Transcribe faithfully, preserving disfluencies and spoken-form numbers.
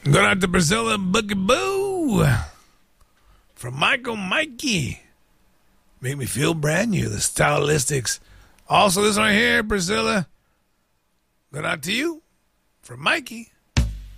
Going out to Priscilla Boogie Boo from Michael Mikey. Make me feel brand new. The Stylistics. Also, this one here, Priscilla. Going out to you from Mikey.